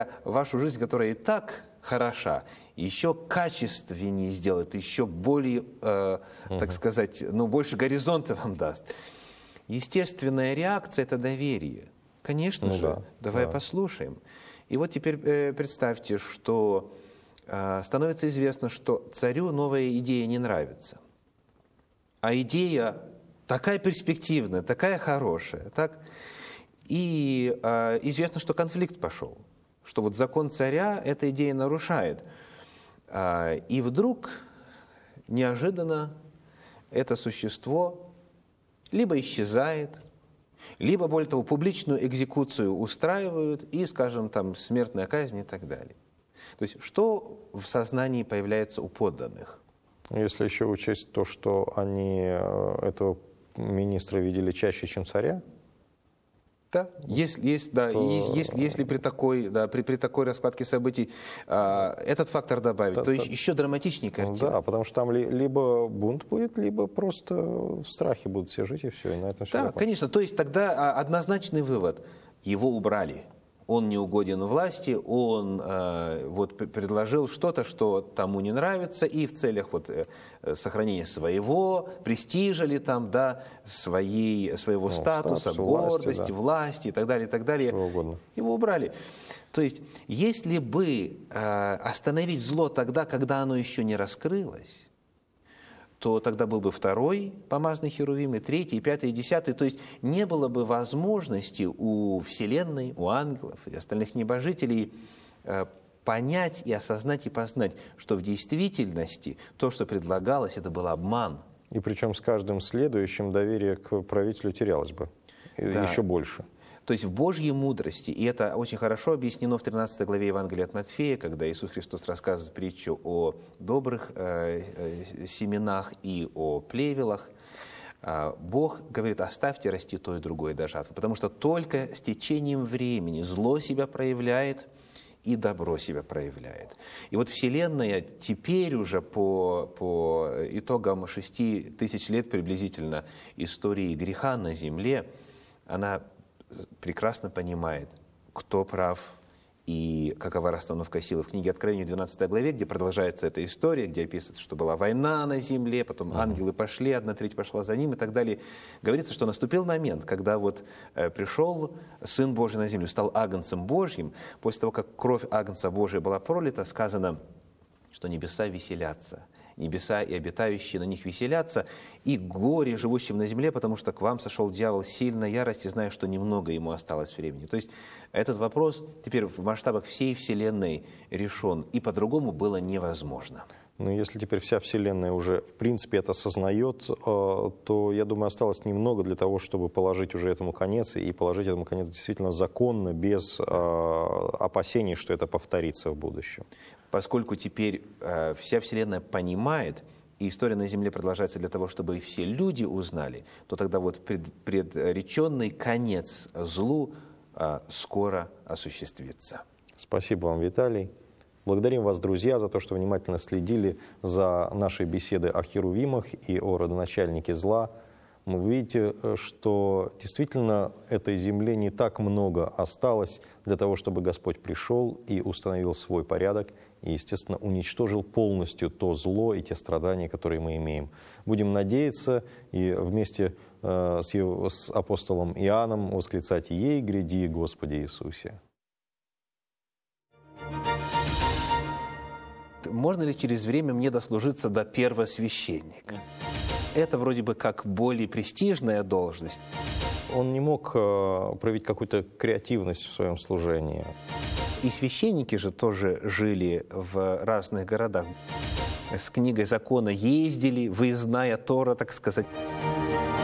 вашу жизнь, которая и так хороша, еще качественнее сделает, еще более, так сказать, больше горизонта вам даст. Естественная реакция – это доверие. Конечно же, да, давай послушаем. И вот теперь представьте, что становится известно, что царю новая идея не нравится. А идея такая перспективная, такая хорошая. Так? И известно, что конфликт пошел, что вот закон царя эта идея нарушает. И вдруг, неожиданно, это существо либо исчезает, либо, более того, публичную экзекуцию устраивают и, скажем, там, смертная казнь и так далее. То есть, что в сознании появляется у подданных? Если еще учесть то, что они этого министра видели чаще, чем царя? Да, если при такой раскладке событий этот фактор добавить, то еще драматичнее картина. Да, потому что там либо бунт будет, либо просто в страхе будут все жить, и все, и на этом все Да, закончится. конечно, то есть тогда однозначный вывод. Его убрали. Он не угоден власти, он предложил что-то, что тому не нравится, и в целях сохранения своего престижа ли там, да, своего статуса, гордости, власти и так далее, Чего угодно. Его убрали. То есть, если бы остановить зло тогда, когда оно еще не раскрылось, то тогда был бы второй помазанный Херувим, и третий, и пятый, и десятый. То есть не было бы возможности у Вселенной, у ангелов и остальных небожителей понять и осознать и познать, что в действительности то, что предлагалось, это был обман. И причем с каждым следующим доверие к правителю терялось бы еще больше. То есть в Божьей мудрости, и это очень хорошо объяснено в 13 главе Евангелия от Матфея, когда Иисус Христос рассказывает притчу о добрых семенах и о плевелах, Бог говорит: оставьте расти то и другое до жатвы, потому что только с течением времени зло себя проявляет и добро себя проявляет. И вот Вселенная теперь уже по итогам 6000 лет приблизительно истории греха на Земле, она прекрасно понимает, кто прав и какова расстановка сил. В книге Откровения, 12 главе, где продолжается эта история, где описывается, что была война на земле, потом ангелы пошли, 1/3 пошла за ним и так далее. Говорится, что наступил момент, когда пришел Сын Божий на землю, стал Агнцем Божьим. После того, как кровь Агнца Божия была пролита, сказано, что небеса веселятся. Небеса и обитающие на них веселятся, и горе живущим на земле, потому что к вам сошел дьявол сильной ярости, зная, что немного ему осталось времени. То есть этот вопрос теперь в масштабах всей Вселенной решен, и по-другому было невозможно. Но если теперь вся Вселенная уже, в принципе, это осознает, то, я думаю, осталось немного для того, чтобы положить уже этому конец, и положить этому конец действительно законно, без опасений, что это повторится в будущем. Поскольку теперь вся Вселенная понимает, и история на Земле продолжается для того, чтобы и все люди узнали, то тогда предреченный конец злу скоро осуществится. Спасибо вам, Виталий. Благодарим вас, друзья, за то, что внимательно следили за нашей беседой о Херувимах и о родоначальнике зла. Вы видите, что действительно этой земле не так много осталось для того, чтобы Господь пришел и установил свой порядок и, естественно, уничтожил полностью то зло и те страдания, которые мы имеем. Будем надеяться и вместе с апостолом Иоанном восклицать: «Ей гряди, Господи Иисусе». Можно ли через время мне дослужиться до первосвященника? Это вроде бы как более престижная должность. Он не мог проявить какую-то креативность в своем служении. И священники же тоже жили в разных городах. С книгой закона ездили, выездная Тора, так сказать.